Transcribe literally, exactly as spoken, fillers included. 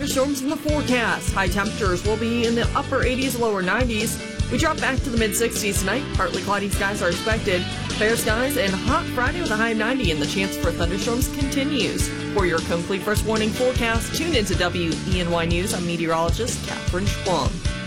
thunderstorms in the forecast. High temperatures will be in the upper eighties, lower nineties. We drop back to the mid-sixties tonight. Partly cloudy skies are expected. Fair skies and hot Friday with a high of ninety, and the chance for thunderstorms continues. For your complete first warning forecast, tune into W E N Y News. I'm meteorologist Catherine Schwung.